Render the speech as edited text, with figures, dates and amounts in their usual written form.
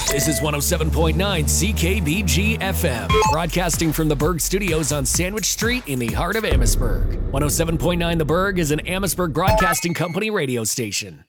This is 107.9 CKBG FM, broadcasting from the Berg Studios on Sandwich Street in the heart of Amherstburg. 107.9 The Berg is an Amherstburg Broadcasting Company radio station.